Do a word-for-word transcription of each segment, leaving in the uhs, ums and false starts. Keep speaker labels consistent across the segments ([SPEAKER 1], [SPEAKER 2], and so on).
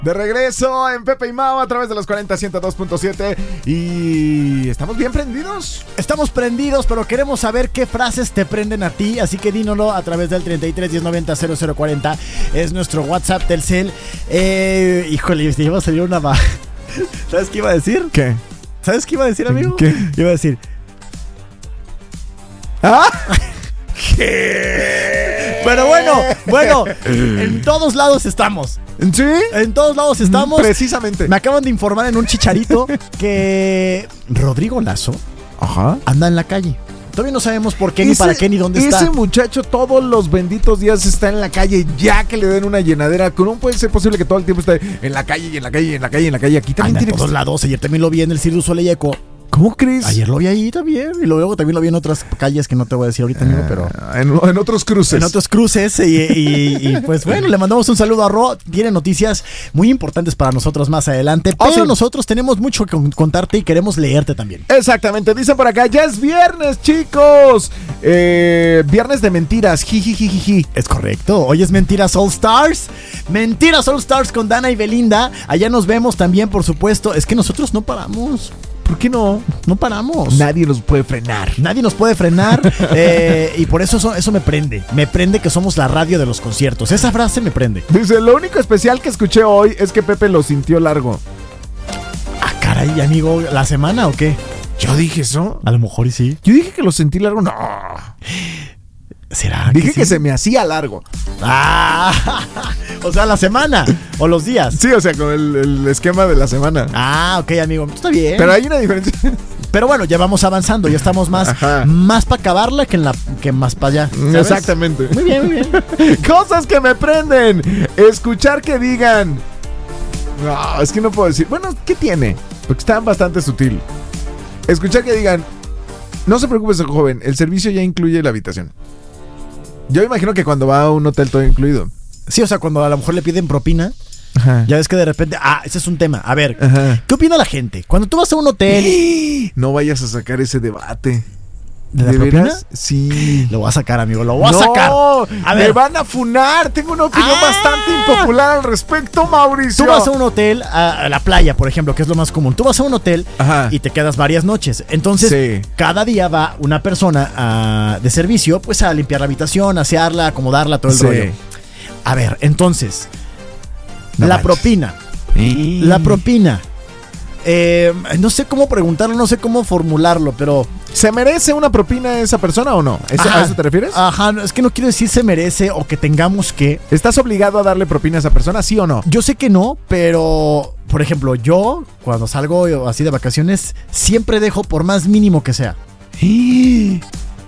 [SPEAKER 1] De regreso en Pepe y Mau a través de los cuarenta ciento dos punto siete. Y estamos bien prendidos.
[SPEAKER 2] Estamos prendidos, pero queremos saber qué frases te prenden a ti. Así que dínoslo a través del treinta y tres, diez noventa, cero cero cuarenta. Es nuestro WhatsApp Telcel. Eh, híjole, te iba a salir una va. ¿Sabes qué iba a decir?
[SPEAKER 1] ¿Qué?
[SPEAKER 2] ¿Sabes qué iba a decir, amigo?
[SPEAKER 1] ¿Qué?
[SPEAKER 2] Iba a decir.
[SPEAKER 1] ¿Ah? ¿Qué?
[SPEAKER 2] Pero bueno, bueno, en todos lados estamos.
[SPEAKER 1] ¿Sí?
[SPEAKER 2] En todos lados estamos.
[SPEAKER 1] Precisamente.
[SPEAKER 2] Me acaban de informar en un chicharito que Rodrigo Lazo
[SPEAKER 1] Ajá.
[SPEAKER 2] anda en la calle. Todavía no sabemos por qué,
[SPEAKER 1] ese,
[SPEAKER 2] ni para qué, ni dónde
[SPEAKER 1] ese
[SPEAKER 2] está.
[SPEAKER 1] Ese muchacho todos los benditos días está en la calle, ya que le den una llenadera. No puede ser posible que todo el tiempo esté en la calle, y en la calle, y en la calle, y en la calle. Aquí también
[SPEAKER 2] anda
[SPEAKER 1] tiene
[SPEAKER 2] en todos
[SPEAKER 1] que...
[SPEAKER 2] lados. Ayer también lo vi en el Circo Soleil Eco.
[SPEAKER 1] ¿Cómo crees?
[SPEAKER 2] Ayer lo vi ahí también. Y luego también lo vi en otras calles que no te voy a decir ahorita, amigo, pero...
[SPEAKER 1] En, en otros cruces.
[SPEAKER 2] En otros cruces. Y, y, y pues bueno, le mandamos un saludo a Ro. Tiene noticias muy importantes para nosotros más adelante. Pero
[SPEAKER 1] oh, sí.
[SPEAKER 2] nosotros tenemos mucho que contarte y queremos leerte también.
[SPEAKER 1] Exactamente. Dicen por acá, ya es viernes, chicos. Eh, viernes de mentiras. Jijijijiji.
[SPEAKER 2] Es correcto. Hoy es Mentiras All Stars. Mentiras All Stars con Dana y Belinda. Allá nos vemos también, por supuesto. Es que nosotros no paramos.
[SPEAKER 1] ¿Por qué no?
[SPEAKER 2] No paramos.
[SPEAKER 1] Nadie nos puede frenar.
[SPEAKER 2] Nadie nos puede frenar. eh, y por eso, eso eso me prende. Me prende que somos la radio de los conciertos. Esa frase me prende.
[SPEAKER 1] Dice, lo único especial que escuché hoy es que Pepe lo sintió largo.
[SPEAKER 2] Ah, caray, amigo. ¿La semana o qué?
[SPEAKER 1] ¿Yo dije eso?
[SPEAKER 2] A lo mejor y sí.
[SPEAKER 1] Yo dije que lo sentí largo. No.
[SPEAKER 2] ¿Será?
[SPEAKER 1] Dije
[SPEAKER 2] que,
[SPEAKER 1] que
[SPEAKER 2] sí?
[SPEAKER 1] se me hacía largo.
[SPEAKER 2] Ah, o sea, la semana o los días.
[SPEAKER 1] Sí, o sea, con el, el esquema de la semana.
[SPEAKER 2] Ah, ok, amigo. Está bien.
[SPEAKER 1] Pero hay una diferencia.
[SPEAKER 2] Pero bueno, ya vamos avanzando. Ya estamos más, más para acabarla que, en la, que más para allá. ¿Sabes?
[SPEAKER 1] Exactamente.
[SPEAKER 2] Muy bien, muy bien.
[SPEAKER 1] Cosas que me prenden. Escuchar que digan. No, es que no puedo decir. Bueno, ¿qué tiene? Porque está bastante sutil. Escuchar que digan. No se preocupe, joven. El servicio ya incluye la habitación. Yo imagino que cuando va a un hotel todo incluido.
[SPEAKER 2] Sí, o sea, cuando a lo mejor le piden propina. Ajá. Ya ves que de repente... Ah, ese es un tema. A ver, ajá, ¿qué opina la gente? Cuando tú vas a un hotel...
[SPEAKER 1] No vayas a sacar ese debate.
[SPEAKER 2] ¿De la
[SPEAKER 1] ¿De
[SPEAKER 2] propina?
[SPEAKER 1] veras? Sí.
[SPEAKER 2] Lo voy a sacar, amigo, lo voy a
[SPEAKER 1] no,
[SPEAKER 2] sacar. A ver.
[SPEAKER 1] Me van a funar. Tengo una opinión ah, bastante impopular al respecto, Mauricio.
[SPEAKER 2] Tú vas a un hotel, a, a la playa, por ejemplo, que es lo más común. Tú vas a un hotel, ajá, y te quedas varias noches. Entonces, sí, cada día va una persona a, de servicio, pues a limpiar la habitación, a asearla, acomodarla, todo el sí rollo. A ver, entonces, no la manches. propina. ¿Y? La propina. Eh, no sé cómo preguntarlo, no sé cómo formularlo, pero...
[SPEAKER 1] ¿Se merece una propina esa persona o no? ¿Eso, ¿A eso te refieres?
[SPEAKER 2] Ajá, es que no quiero decir se merece o que tengamos que...
[SPEAKER 1] ¿Estás obligado a darle propina a esa persona, sí o no?
[SPEAKER 2] Yo sé que no, pero... Por ejemplo, yo, cuando salgo así de vacaciones, siempre dejo por más mínimo que sea.
[SPEAKER 1] Ahí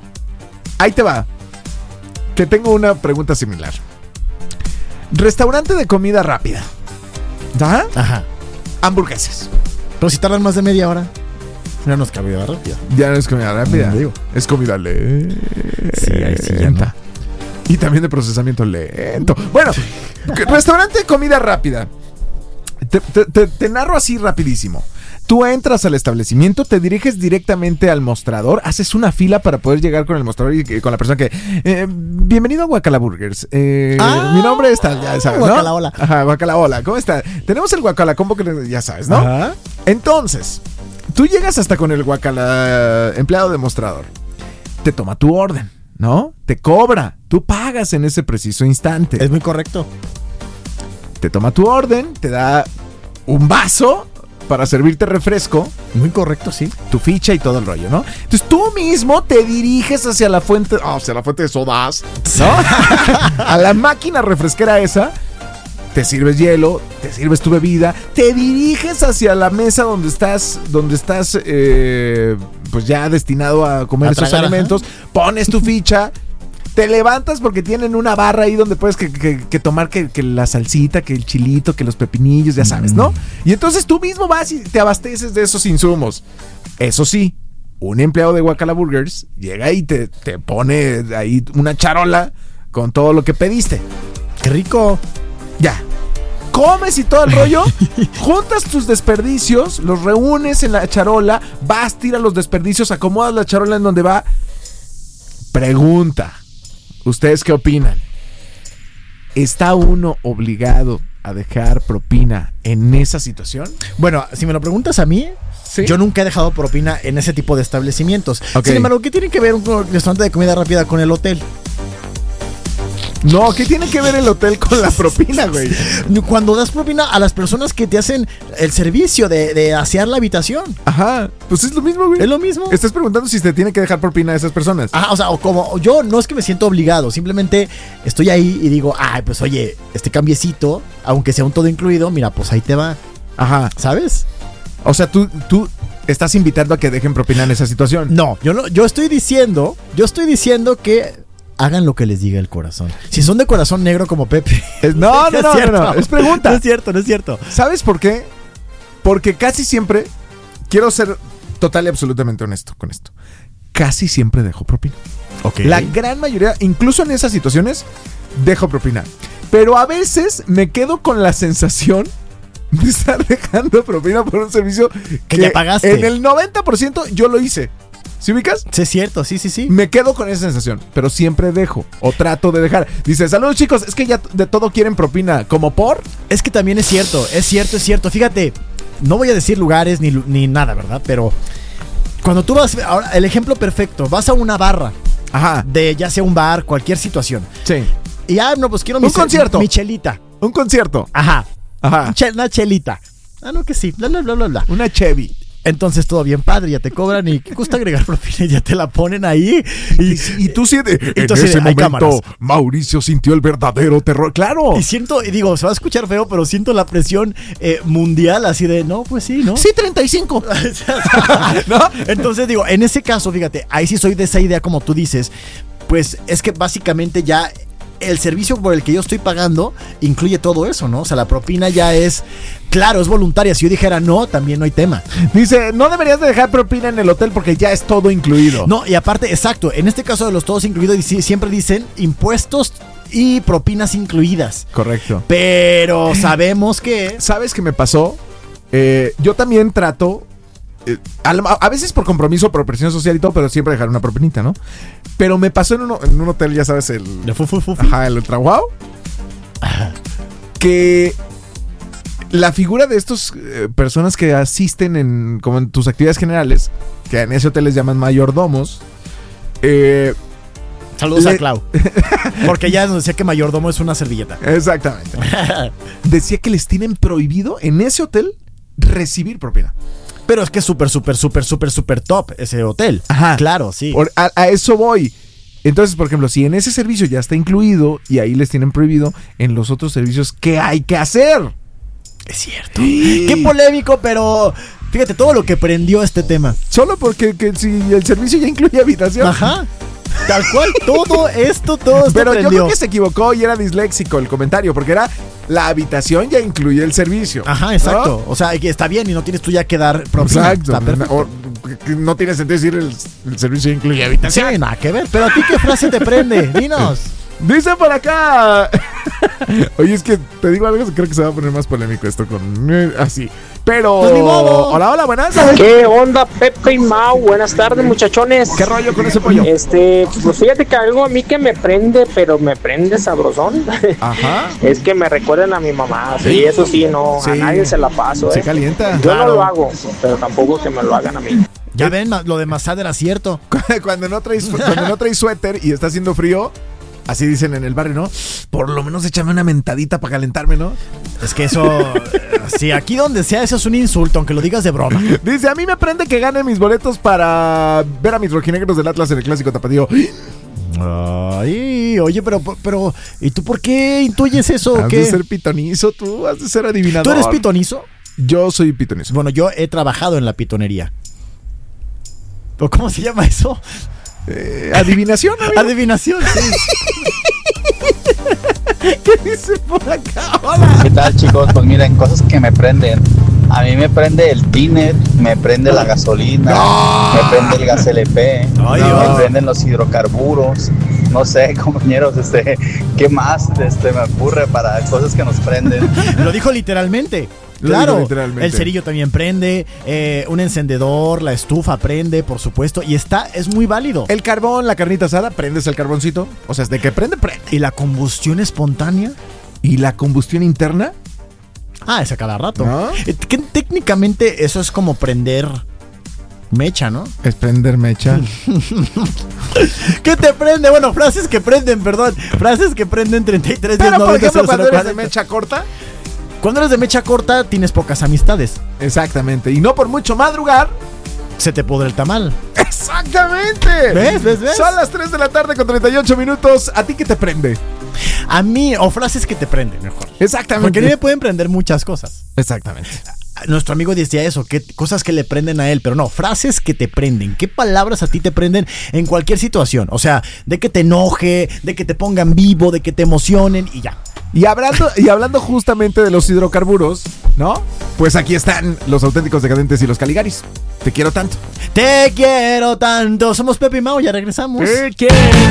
[SPEAKER 1] te va. Te tengo una pregunta similar. Restaurante de comida rápida. ¿Ajá?
[SPEAKER 2] Ajá.
[SPEAKER 1] Hamburguesas.
[SPEAKER 2] Pero si tardan más de media hora. Ya no es comida rápida.
[SPEAKER 1] Ya no es comida rápida.
[SPEAKER 2] No, digo.
[SPEAKER 1] Es comida lenta.
[SPEAKER 2] Sí, ahí sí ya no.
[SPEAKER 1] Y también de procesamiento lento. Bueno, restaurante de comida rápida. Te, te, te, te narro así rapidísimo. Tú entras al establecimiento, te diriges directamente al mostrador, haces una fila para poder llegar con el mostrador y con la persona que... Eh, bienvenido a Guacala Burgers. Eh, ah, mi nombre es tal, ya sabes, ¿no?
[SPEAKER 2] Guacala Hola.
[SPEAKER 1] Ajá, Guacala Hola. ¿Cómo está? Tenemos el Guacala Combo que ya sabes, ¿no? Ajá. Entonces, tú llegas hasta con el Guacala empleado de mostrador. Te toma tu orden, ¿no? Te cobra. Tú pagas en ese preciso instante.
[SPEAKER 2] Es muy correcto.
[SPEAKER 1] Te toma tu orden, te da un vaso para servirte refresco.
[SPEAKER 2] Muy correcto, sí.
[SPEAKER 1] Tu ficha y todo el rollo, ¿no? Entonces tú mismo te diriges hacia la fuente, oh, hacia la fuente de sodas, ¿no? A la máquina refresquera esa. Te sirves hielo, te sirves tu bebida, te diriges hacia la mesa donde estás, donde estás, eh, pues ya destinado a comer a esos tragar, alimentos. Ajá. Pones tu ficha. Te levantas porque tienen una barra ahí donde puedes que, que, que tomar que, que la salsita, que el chilito, que los pepinillos, ya sabes, ¿no? Y entonces tú mismo vas y te abasteces de esos insumos. Eso sí, un empleado de Guacala Burgers llega y te, te pone ahí una charola con todo lo que pediste.
[SPEAKER 2] ¡Qué rico!
[SPEAKER 1] Ya. Comes y todo el rollo, juntas tus desperdicios, los reúnes en la charola, vas, tiras los desperdicios, acomodas la charola en donde va. Pregunta. ¿Ustedes qué opinan? ¿Está uno obligado a dejar propina en esa situación?
[SPEAKER 2] Bueno, si me lo preguntas a mí, ¿sí? Yo nunca he dejado propina en ese tipo de establecimientos. Okay. Sin embargo, ¿qué tiene que ver un restaurante de comida rápida con el hotel?
[SPEAKER 1] No, ¿qué tiene que ver el hotel con la propina, güey?
[SPEAKER 2] Cuando das propina a las personas que te hacen el servicio de, de asear la habitación.
[SPEAKER 1] Ajá, pues es lo mismo, güey.
[SPEAKER 2] Es lo mismo.
[SPEAKER 1] Estás preguntando si te tiene que dejar propina a esas personas.
[SPEAKER 2] Ah, o sea, o como yo no es que me siento obligado, simplemente estoy ahí y digo, ay, pues oye, este cambiecito, aunque sea un todo incluido, mira, pues ahí te va.
[SPEAKER 1] Ajá.
[SPEAKER 2] ¿Sabes?
[SPEAKER 1] O sea, tú, tú estás invitando a que dejen propina en esa situación.
[SPEAKER 2] No, yo no, yo estoy diciendo, yo estoy diciendo que hagan lo que les diga el corazón. Si son de corazón negro como Pepe.
[SPEAKER 1] Es, no, no, no, no, no, es pregunta.
[SPEAKER 2] No es cierto, no es cierto.
[SPEAKER 1] ¿Sabes por qué? Porque casi siempre, quiero ser total y absolutamente honesto con esto, casi siempre dejo propina.
[SPEAKER 2] Okay.
[SPEAKER 1] La gran mayoría, incluso en esas situaciones, dejo propina. Pero a veces me quedo con la sensación de estar dejando propina por un servicio que,
[SPEAKER 2] que ya pagaste.
[SPEAKER 1] En el noventa por ciento yo lo hice. ¿Sí ubicas?
[SPEAKER 2] Sí, es cierto, sí, sí, sí.
[SPEAKER 1] Me quedo con esa sensación, pero siempre dejo o trato de dejar. Dice, saludos chicos, es que ya de todo quieren propina, ¿como por?
[SPEAKER 2] Es que también es cierto, es cierto, es cierto. Fíjate, no voy a decir lugares ni, ni nada, ¿verdad? Pero cuando tú vas, ahora el ejemplo perfecto, vas a una barra.
[SPEAKER 1] Ajá.
[SPEAKER 2] De ya sea un bar, cualquier situación.
[SPEAKER 1] Sí.
[SPEAKER 2] Y ah, no, pues quiero
[SPEAKER 1] un mi concierto.
[SPEAKER 2] Mi chelita.
[SPEAKER 1] Un concierto.
[SPEAKER 2] Ajá.
[SPEAKER 1] Ajá.
[SPEAKER 2] Una chelita. Ah, no, que sí, bla, bla, bla, bla, bla.
[SPEAKER 1] Una Chevy.
[SPEAKER 2] Entonces todo bien padre, ya te cobran y ¿qué gusta agregar propina? Y ya te la ponen ahí. Y,
[SPEAKER 1] y, y tú sientes, en
[SPEAKER 2] entonces,
[SPEAKER 1] ese momento
[SPEAKER 2] cámaras.
[SPEAKER 1] Mauricio sintió el verdadero terror. ¡Claro!
[SPEAKER 2] Y siento, y digo, se va a escuchar feo, pero siento la presión eh, mundial así de, no, pues sí, ¿no?
[SPEAKER 1] Sí, treinta y cinco.
[SPEAKER 2] ¿No? Entonces digo, en ese caso, fíjate, ahí sí soy de esa idea como tú dices, pues es que básicamente ya el servicio por el que yo estoy pagando incluye todo eso, ¿no? O sea, la propina ya es, claro, es voluntaria. Si yo dijera no, también no hay tema.
[SPEAKER 1] Dice, no deberías de dejar propina en el hotel porque ya es todo incluido.
[SPEAKER 2] No, y aparte, exacto, en este caso de los todos incluidos, siempre dicen impuestos y propinas incluidas.
[SPEAKER 1] Correcto.
[SPEAKER 2] Pero sabemos que...
[SPEAKER 1] ¿Sabes qué me pasó? Eh, yo también trato... Eh, a, a veces por compromiso, por presión social y todo, pero siempre dejar una propinita, ¿no? Pero me pasó en, uno, en un hotel, ya sabes, el...
[SPEAKER 2] el fu, fu, fu, fu.
[SPEAKER 1] Ajá, el Ultra Wow. Que la figura de estas eh, personas que asisten en, como en tus actividades generales, que en ese hotel les llaman mayordomos. Eh,
[SPEAKER 2] Saludos le... a Clau. Porque ya nos decía que mayordomo es una servilleta.
[SPEAKER 1] Exactamente. Decía que les tienen prohibido en ese hotel recibir propina.
[SPEAKER 2] Pero es que es súper, súper, súper, súper, súper top ese hotel.
[SPEAKER 1] Ajá.
[SPEAKER 2] Claro, sí.
[SPEAKER 1] Por, a, a eso voy. Entonces, por ejemplo, si en ese servicio ya está incluido y ahí les tienen prohibido, en los otros servicios, ¿qué hay que hacer?
[SPEAKER 2] Es cierto. Sí. Qué polémico, pero fíjate todo lo que prendió este tema.
[SPEAKER 1] Solo porque que si el servicio ya incluye habitación.
[SPEAKER 2] Ajá. Tal cual, todo esto, todo esto
[SPEAKER 1] Pero
[SPEAKER 2] prendió.
[SPEAKER 1] Yo creo que se equivocó y era disléxico el comentario, porque era la habitación ya incluye el servicio.
[SPEAKER 2] Ajá, exacto. ¿No? O sea, está bien y no tienes tú ya que dar propina.
[SPEAKER 1] Exacto. O, no tiene sentido decir el, el servicio ya incluye habitación.
[SPEAKER 2] Sí, nada que ver. Pero a ti, ¿qué frase te prende? Dinos.
[SPEAKER 1] Dice por acá. Oye, es que te digo algo, creo que se va a poner más polémico esto con eh, así. Pero.
[SPEAKER 2] Pues ni modo.
[SPEAKER 1] Hola, hola, buenas.
[SPEAKER 3] ¿Qué onda, Pepe y Mau? Buenas tardes, muchachones.
[SPEAKER 1] ¿Qué rollo con ese pollo?
[SPEAKER 3] Este, pues fíjate que algo a mí que me prende, pero me prende sabrosón.
[SPEAKER 1] Ajá.
[SPEAKER 3] Es que me recuerden a mi mamá. Sí, sí eso sí, no. Sí. A nadie se la paso.
[SPEAKER 1] Se
[SPEAKER 3] ¿eh?
[SPEAKER 1] calienta.
[SPEAKER 3] Yo
[SPEAKER 1] claro.
[SPEAKER 3] no lo hago, pero tampoco que me lo hagan a mí.
[SPEAKER 2] Ya ven, lo de Masad era cierto.
[SPEAKER 1] Cuando no traes, cuando no traes suéter y está haciendo frío. Así dicen en el barrio, ¿no? Por lo menos échame una mentadita para calentarme, ¿no?
[SPEAKER 2] Es que eso... sí, aquí donde sea, eso es un insulto, aunque lo digas de broma.
[SPEAKER 1] Dice, a mí me prende que gane mis boletos para ver a mis rojinegros del Atlas en el Clásico Tapatío.
[SPEAKER 2] Ay, oye, pero, pero... ¿Y tú por qué intuyes eso?
[SPEAKER 1] Has
[SPEAKER 2] ¿Qué?
[SPEAKER 1] de ser pitonizo, tú. Has de ser adivinador.
[SPEAKER 2] ¿Tú eres pitonizo?
[SPEAKER 1] Yo soy pitonizo.
[SPEAKER 2] Bueno, yo he trabajado en la pitonería. ¿O cómo se llama eso?
[SPEAKER 1] Eh, ¿Adivinación? Amigo?
[SPEAKER 2] Adivinación, sí.
[SPEAKER 1] ¿Qué dice por acá? Hola.
[SPEAKER 4] ¿Qué tal, chicos? Pues miren, cosas que me prenden. A mí me prende el tiner, me prende la gasolina, no. me prende el gas L P,
[SPEAKER 2] Ay,
[SPEAKER 4] me
[SPEAKER 2] no.
[SPEAKER 4] prenden los hidrocarburos. No sé, compañeros, este, ¿qué más este, me ocurre para cosas que nos prenden?
[SPEAKER 2] Lo dijo literalmente. Claro, el cerillo también prende, eh, un encendedor, la estufa prende, por supuesto, y está, es muy válido.
[SPEAKER 1] El carbón, la carnita asada, prendes el carboncito, o sea, de que prende, prende.
[SPEAKER 2] ¿Y la combustión espontánea?
[SPEAKER 1] ¿Y la combustión interna?
[SPEAKER 2] Ah, es a cada rato.
[SPEAKER 1] ¿No?
[SPEAKER 2] Eh, que técnicamente eso es como prender mecha, ¿no?
[SPEAKER 1] Es prender mecha.
[SPEAKER 2] ¿Qué te prende? Bueno, frases que prenden, perdón. Frases que prenden treinta y tres,
[SPEAKER 1] Pero,
[SPEAKER 2] diez,
[SPEAKER 1] por
[SPEAKER 2] noventa,
[SPEAKER 1] ejemplo,
[SPEAKER 2] cero,
[SPEAKER 1] cuando
[SPEAKER 2] cero,
[SPEAKER 1] eres de
[SPEAKER 2] cuarenta.
[SPEAKER 1] mecha corta.
[SPEAKER 2] Cuando eres de mecha corta, tienes pocas amistades.
[SPEAKER 1] Exactamente. Y no por mucho madrugar.
[SPEAKER 2] Se te pudre el tamal.
[SPEAKER 1] ¡Exactamente!
[SPEAKER 2] ¿Ves? ¿Ves? ¿Ves?
[SPEAKER 1] Son las tres de la tarde con treinta y ocho minutos. ¿A ti qué te prende?
[SPEAKER 2] A mí, o frases que te prenden, mejor.
[SPEAKER 1] Exactamente.
[SPEAKER 2] Porque a mí me pueden prender muchas cosas.
[SPEAKER 1] Exactamente.
[SPEAKER 2] Nuestro amigo decía eso, que cosas que le prenden a él, pero no, frases que te prenden. ¿Qué palabras a ti te prenden en cualquier situación? O sea, de que te enoje, de que te pongan vivo, de que te emocionen y ya.
[SPEAKER 1] Y hablando, y hablando justamente de los hidrocarburos, ¿no? Pues aquí están los auténticos decadentes y los Caligaris. Te quiero tanto.
[SPEAKER 2] Te quiero tanto. Somos Pepe y Mau, ya regresamos.
[SPEAKER 1] Te quiero.